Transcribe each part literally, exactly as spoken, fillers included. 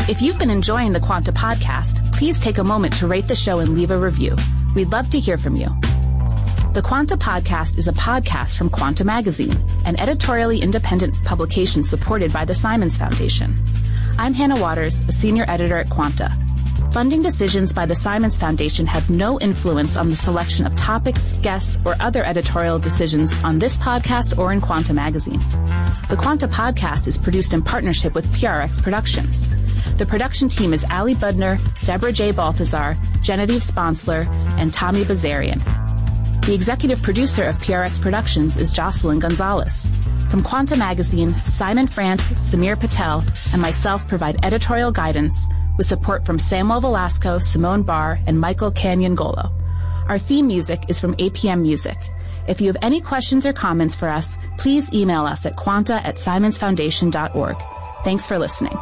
If you've been enjoying the Quanta podcast, please take a moment to rate the show and leave a review. We'd love to hear from you. The Quanta podcast is a podcast from Quanta Magazine, an editorially independent publication supported by the Simons Foundation. I'm Hannah Waters, a senior editor at Quanta. Funding decisions by the Simons Foundation have no influence on the selection of topics, guests, or other editorial decisions on this podcast or in Quanta Magazine. The Quanta podcast is produced in partnership with P R X Productions. The production team is Ali Budner, Deborah J. Balthazar, Genevieve Sponsler, and Tommy Bazarian. The executive producer of P R X Productions is Jocelyn Gonzalez. From Quanta Magazine, Simon France, Samir Patel, and myself provide editorial guidance with support from Samuel Velasco, Simone Barr, and Michael Canyongolo. Our theme music is from A P M Music. If you have any questions or comments for us, please email us at quanta at simons foundation dot org. Thanks for listening.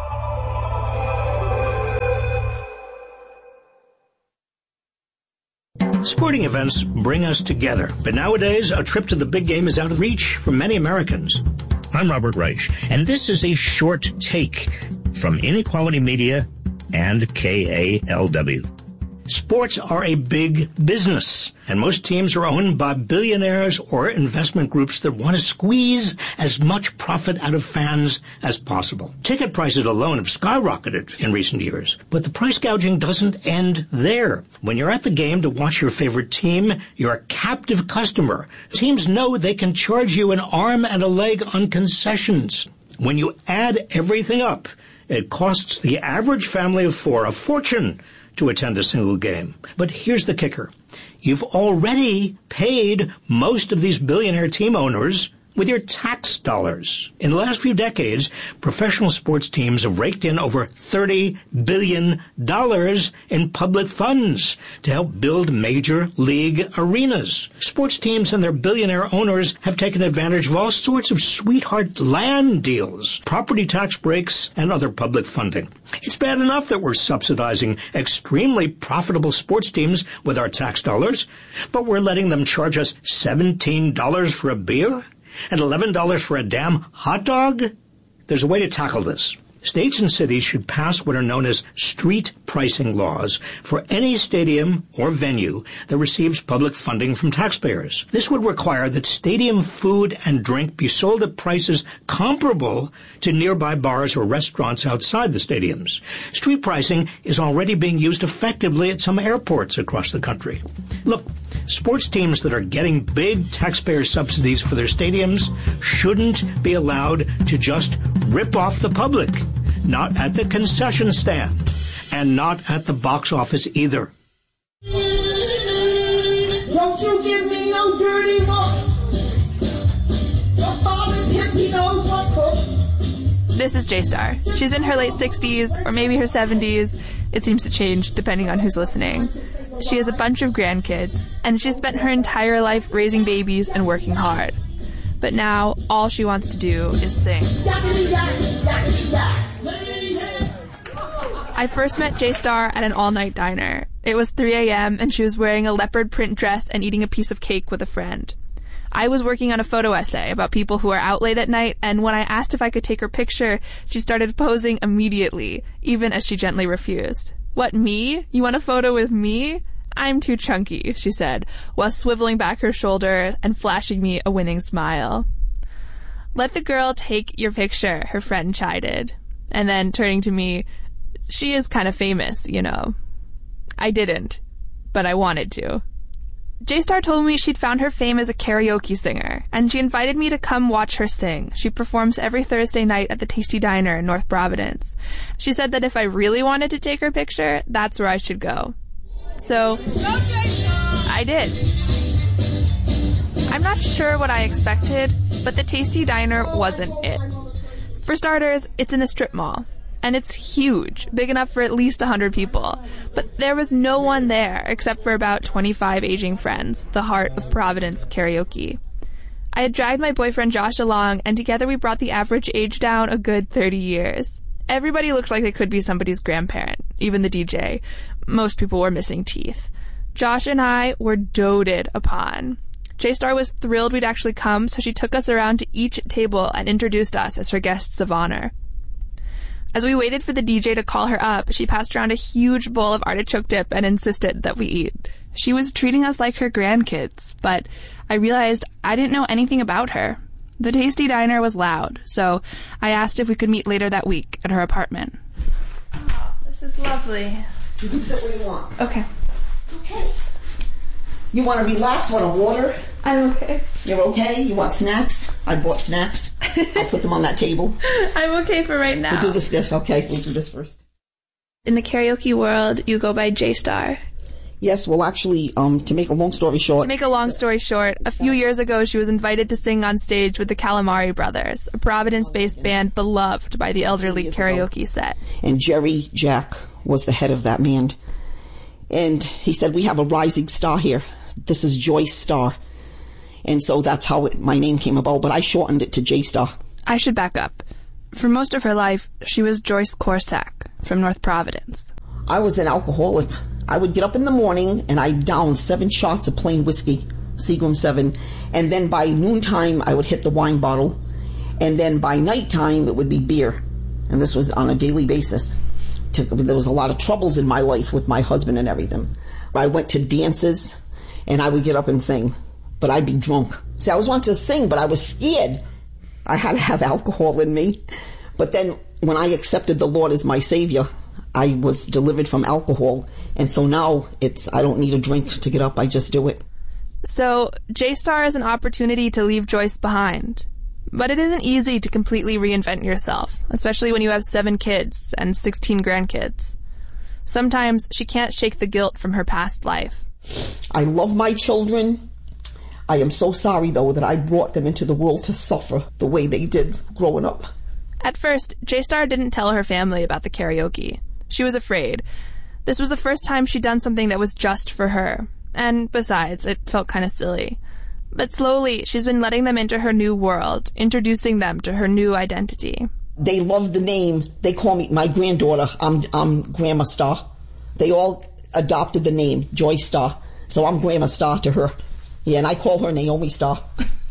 Sporting events bring us together, but nowadays a trip to the big game is out of reach for many Americans. I'm Robert Reich, and this is a short take from Inequality Media and K A L W. Sports are a big business, and most teams are owned by billionaires or investment groups that want to squeeze as much profit out of fans as possible. Ticket prices alone have skyrocketed in recent years, but the price gouging doesn't end there. When you're at the game to watch your favorite team, you're a captive customer. Teams know they can charge you an arm and a leg on concessions. When you add everything up, it costs the average family of four a fortune to attend a single game. But here's the kicker. You've already paid most of these billionaire team owners with your tax dollars. In the last few decades, professional sports teams have raked in over thirty billion dollars in public funds to help build major league arenas. Sports teams and their billionaire owners have taken advantage of all sorts of sweetheart land deals, property tax breaks, and other public funding. It's bad enough that we're subsidizing extremely profitable sports teams with our tax dollars, but we're letting them charge us seventeen dollars for a beer? And eleven dollars for a damn hot dog? There's a way to tackle this. States and cities should pass what are known as street pricing laws for any stadium or venue that receives public funding from taxpayers. This would require that stadium food and drink be sold at prices comparable to nearby bars or restaurants outside the stadiums. Street pricing is already being used effectively at some airports across the country. Look, sports teams that are getting big taxpayer subsidies for their stadiums shouldn't be allowed to just rip off the public. Not at the concession stand, and not at the box office either. Don't you give me no dirty looks. Your father's hippie knows what cooks. This is J-Star. She's in her late sixties, or maybe her seventies. It seems to change depending on who's listening. She has a bunch of grandkids, and she's spent her entire life raising babies and working hard. But now, all she wants to do is sing. I first met J-Star at an all-night diner. It was three a.m., and she was wearing a leopard print dress and eating a piece of cake with a friend. I was working on a photo essay about people who are out late at night, and when I asked if I could take her picture, she started posing immediately, even as she gently refused. What, me? You want a photo with me? I'm too chunky, she said, while swiveling back her shoulder and flashing me a winning smile. Let the girl take your picture, her friend chided. And then, turning to me, she is kind of famous, you know. I didn't, but I wanted to. J-Star told me she'd found her fame as a karaoke singer, and she invited me to come watch her sing. She performs every Thursday night at the Tasty Diner in North Providence. She said that if I really wanted to take her picture, that's where I should go. So, I did. I'm not sure what I expected, but the Tasty Diner wasn't it. For starters, it's in a strip mall, and it's huge, big enough for at least one hundred people. But there was no one there except for about twenty-five aging friends, the heart of Providence karaoke. I had dragged my boyfriend Josh along, and together we brought the average age down a good thirty years. Everybody looked like they could be somebody's grandparent, even the D J. Most people were missing teeth. Josh and I were doted upon. J-Star was thrilled we'd actually come, so she took us around to each table and introduced us as her guests of honor. As we waited for the D J to call her up, she passed around a huge bowl of artichoke dip and insisted that we eat. She was treating us like her grandkids, but I realized I didn't know anything about her. The Tasty Diner was loud, so I asked if we could meet later that week at her apartment. Oh, this is lovely. You can sit where you want. Okay. Okay. You want to relax? Want a water? I'm okay. You're okay? You want snacks? I bought snacks. I put them on that table. I'm okay for right now. We'll do this, this. Okay, we'll do this first. In the karaoke world, you go by J-Star. Yes, well, actually, um, to make a long story short... To make a long story short, a few years ago she was invited to sing on stage with the Calamari Brothers, a Providence-based band beloved by the elderly karaoke set. And Jerry Jack was the head of that band. And he said, we have a rising star here. This is Joyce Star. And so that's how it, my name came about, but I shortened it to J-Star. I should back up. For most of her life, she was Joyce Corsack from North Providence. I was an alcoholic. I would get up in the morning and I'd down seven shots of plain whiskey, Seagram seven, and then by noontime I would hit the wine bottle, and then by nighttime it would be beer. And this was on a daily basis. There was a lot of troubles in my life with my husband and everything. I went to dances and I would get up and sing, but I'd be drunk. See, I always wanted to sing, but I was scared. I had to have alcohol in me. But then when I accepted the Lord as my Savior, I was delivered from alcohol. And so now it's, I don't need a drink to get up. I just do it. So J-Star is an opportunity to leave Joyce behind. But it isn't easy to completely reinvent yourself, especially when you have seven kids and sixteen grandkids. Sometimes she can't shake the guilt from her past life. I love my children. I am so sorry, though, that I brought them into the world to suffer the way they did growing up. At first, J-Star didn't tell her family about the karaoke. She was afraid. This was the first time she'd done something that was just for her. And besides, it felt kind of silly. But slowly, she's been letting them into her new world, introducing them to her new identity. They love the name. They call me my granddaughter. I'm, I'm Grandma Star. They all adopted the name, Joyce Star. So I'm Grandma Star to her. Yeah, and I call her Naomi Star.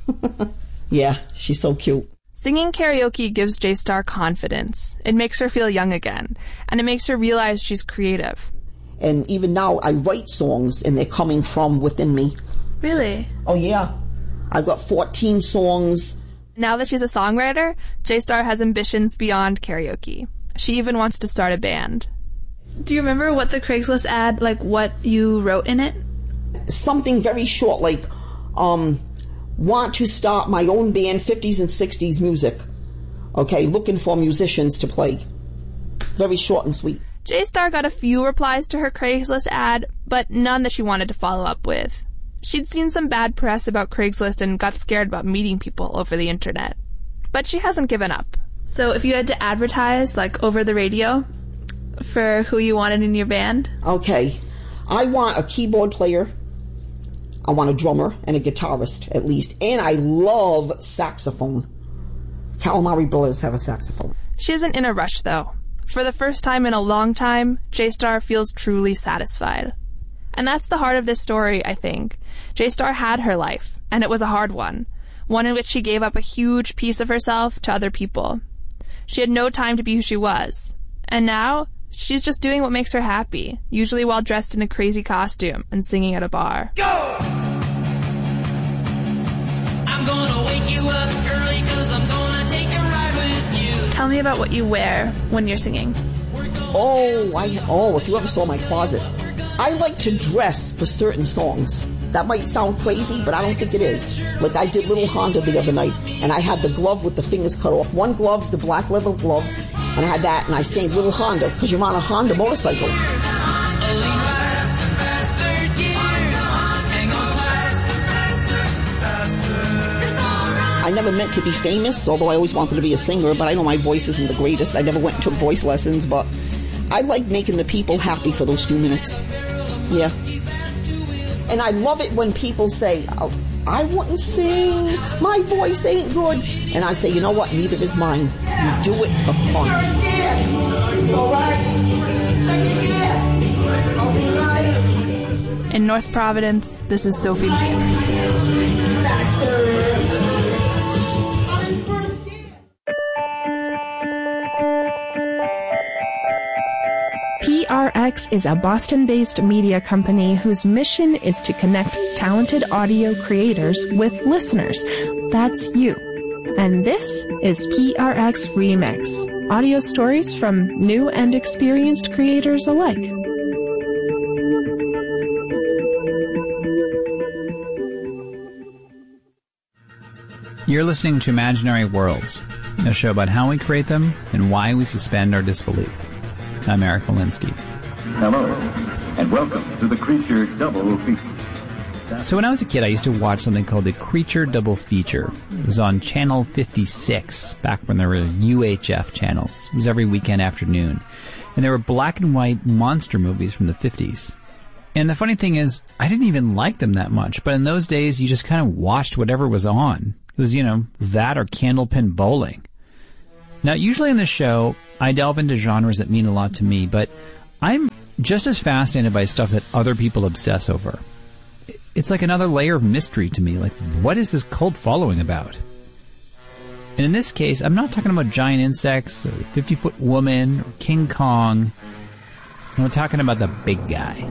Yeah, she's so cute. Singing karaoke gives J-Star confidence. It makes her feel young again, and it makes her realize she's creative. And even now, I write songs, and they're coming from within me. Really? Oh, yeah. I've got fourteen songs. Now that she's a songwriter, J-Star has ambitions beyond karaoke. She even wants to start a band. Do you remember what the Craigslist ad, like what you wrote in it? Something very short, like, um, want to start my own band, fifties and sixties music. Okay, looking for musicians to play. Very short and sweet. J-Star got a few replies to her Craigslist ad, but none that she wanted to follow up with. She'd seen some bad press about Craigslist and got scared about meeting people over the internet. But she hasn't given up. So if you had to advertise, like over the radio, for who you wanted in your band? Okay. I want a keyboard player. I want a drummer and a guitarist, at least. And I love saxophone. Calamari Brothers have a saxophone. She isn't in a rush, though. For the first time in a long time, J-Star feels truly satisfied. And that's the heart of this story, I think. J-Star had her life, and it was a hard one. One in which she gave up a huge piece of herself to other people. She had no time to be who she was. And now, she's just doing what makes her happy, usually while dressed in a crazy costume and singing at a bar. Go! I'm gonna wake you up early 'cause I'm gonna take a ride with you. Tell me about what you wear when you're singing. Oh, I, oh, if you ever saw my closet. I like to dress for certain songs. That might sound crazy, but I don't think it is. Like I did Little Honda the other night, and I had the glove with the fingers cut off. One glove, the black leather glove, and I had that, and I sang Little Honda, because you're on a Honda motorcycle. I never meant to be famous, although I always wanted to be a singer, but I know my voice isn't the greatest. I never went and took voice lessons, but I like making the people happy for those few minutes. Yeah. And I love it when people say, oh, I wouldn't sing, my voice ain't good. And I say, you know what, neither is mine. You do it for fun. In North Providence, this is Sophie McKinnon. R X is a Boston-based media company whose mission is to connect talented audio creators with listeners. That's you. And this is P R X Remix, audio stories from new and experienced creators alike. You're listening to Imaginary Worlds, a show about how we create them and why we suspend our disbelief. I'm Eric Molinsky. Hello, and welcome to the Creature Double Feature. So when I was a kid, I used to watch something called the Creature Double Feature. It was on Channel fifty-six, back when there were U H F channels. It was every weekend afternoon. And there were black and white monster movies from the fifties. And the funny thing is, I didn't even like them that much, but in those days, you just kind of watched whatever was on. It was, you know, that or Candlepin Bowling. Now, usually in the show, I delve into genres that mean a lot to me, but I'm just as fascinated by stuff that other people obsess over. It's like another layer of mystery to me. Like, what is this cult following about? And in this case, I'm not talking about giant insects, or fifty-foot woman, or King Kong. I'm talking about the big guy.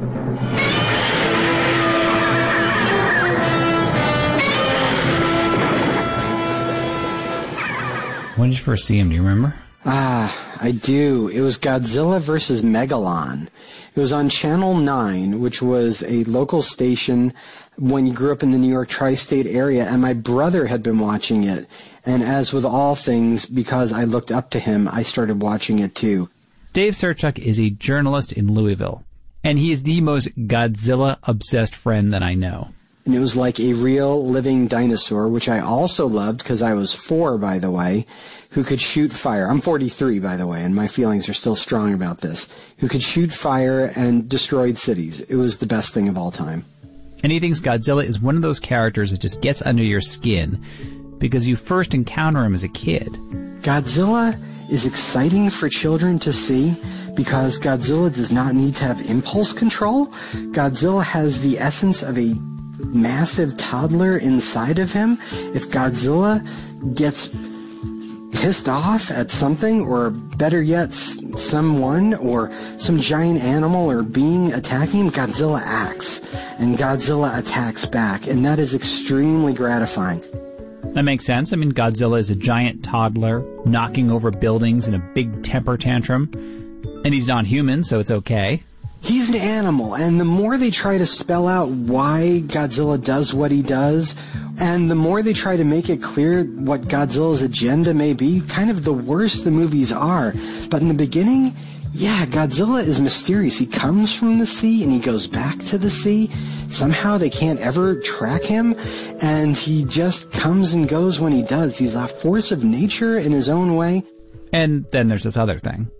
When did you first see him? Do you remember? Ah, I do. It was Godzilla versus Megalon. It was on Channel nine, which was a local station when you grew up in the New York tri-state area, and my brother had been watching it. And as with all things, because I looked up to him, I started watching it too. Dave Serchuk is a journalist in Louisville, and he is the most Godzilla-obsessed friend that I know. And it was like a real living dinosaur, which I also loved because I was four, by the way, who could shoot fire. I'm forty-three, by the way, and my feelings are still strong about this. Who could shoot fire and destroyed cities. It was the best thing of all time. And he thinks Godzilla is one of those characters that just gets under your skin because you first encounter him as a kid. Godzilla is exciting for children to see because Godzilla does not need to have impulse control. Godzilla has the essence of a massive toddler inside of him. If Godzilla gets pissed off at something, or better yet, someone or some giant animal or being attacking him, Godzilla acts, and Godzilla attacks back, and that is extremely gratifying. That makes sense. I mean, Godzilla is a giant toddler knocking over buildings in a big temper tantrum, and he's not human, so it's okay. He's an animal, and the more they try to spell out why Godzilla does what he does, and the more they try to make it clear what Godzilla's agenda may be, kind of the worse the movies are. But in the beginning, yeah, Godzilla is mysterious. He comes from the sea, and he goes back to the sea. Somehow they can't ever track him, and he just comes and goes when he does. He's a force of nature in his own way. And then there's this other thing.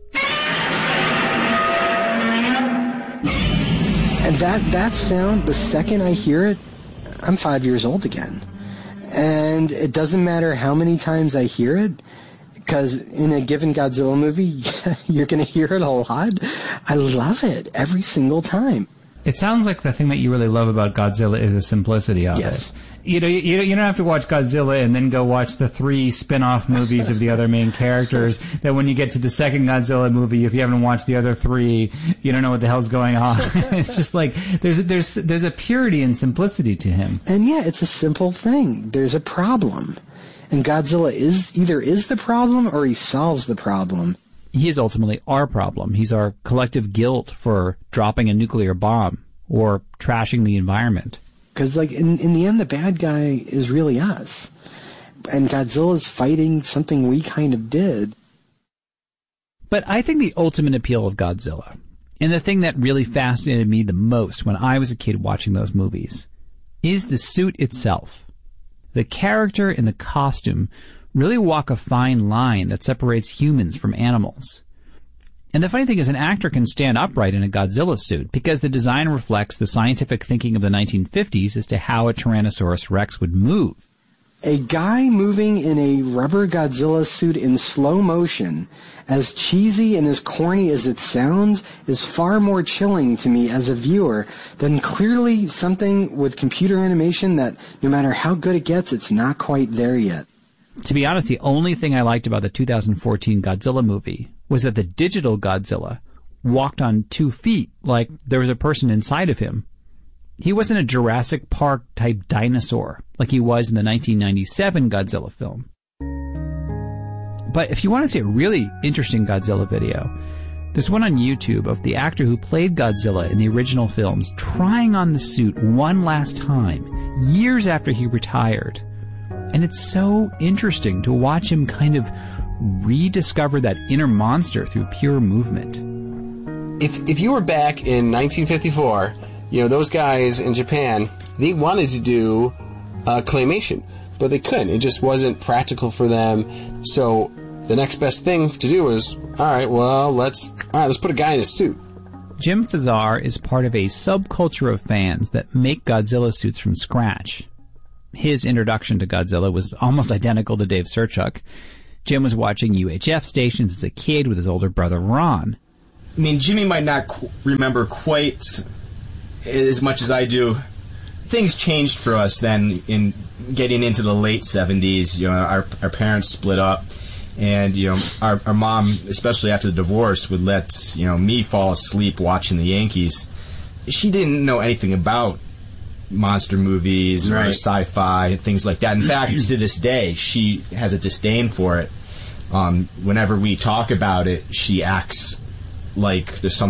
And that, that sound, the second I hear it, I'm five years old again. And it doesn't matter how many times I hear it, because in a given Godzilla movie, you're going to hear it a lot. I love it every single time. It sounds like the thing that you really love about Godzilla is the simplicity of yes. it. You know, you, you don't have to watch Godzilla and then go watch the three spin-off movies of the other main characters, that when you get to the second Godzilla movie, if you haven't watched the other three, you don't know what the hell's going on. It's just like, there's, there's, there's a purity and simplicity to him. And yeah, it's a simple thing. There's a problem. And Godzilla is, either is the problem or he solves the problem. He is ultimately our problem. He's our collective guilt for dropping a nuclear bomb or trashing the environment. Because, like, in, in the end, the bad guy is really us. And Godzilla's fighting something we kind of did. But I think the ultimate appeal of Godzilla, and the thing that really fascinated me the most when I was a kid watching those movies, is the suit itself. The character and the costume really walk a fine line that separates humans from animals. And the funny thing is, an actor can stand upright in a Godzilla suit because the design reflects the scientific thinking of the nineteen fifties as to how a Tyrannosaurus Rex would move. A guy moving in a rubber Godzilla suit in slow motion, as cheesy and as corny as it sounds, is far more chilling to me as a viewer than clearly something with computer animation that, no matter how good it gets, it's not quite there yet. To be honest, the only thing I liked about the two thousand fourteen Godzilla movie was that the digital Godzilla walked on two feet like there was a person inside of him. He wasn't a Jurassic Park-type dinosaur like he was in the nineteen ninety-seven Godzilla film. But if you want to see a really interesting Godzilla video, there's one on YouTube of the actor who played Godzilla in the original films trying on the suit one last time, years after he retired. And it's so interesting to watch him kind of rediscover that inner monster through pure movement. If if you were back in nineteen fifty-four, you know, those guys in Japan, they wanted to do uh, claymation, but they couldn't. It just wasn't practical for them. So the next best thing to do was, all right, well, let's all right, let's put a guy in a suit. Jim Fazar is part of a subculture of fans that make Godzilla suits from scratch. His introduction to Godzilla was almost identical to Dave Serchuk. Jim was watching U H F stations as a kid with his older brother Ron. I mean, Jimmy might not qu- remember quite as much as I do. Things changed for us then in getting into the late seventies. You know, our our parents split up, and you know, our our mom, especially after the divorce, would let you know me fall asleep watching the Yankees. She didn't know anything about monster movies Right. or sci-fi, things like that. In fact, to this day, she has a disdain for it. Um, whenever we talk about it, she acts like there's some